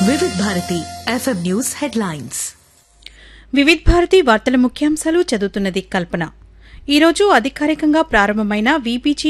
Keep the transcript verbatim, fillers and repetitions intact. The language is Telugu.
వివిధ భారతి ఎఫ్ఎం న్యూస్ హెడ్లైన్స్. వివిధ భారతి వార్తల ముఖ్యాంశాలు చదువుతున్నది కల్పన. ఈరోజు అధికారికంగా ప్రారంభమైన వీపీజీ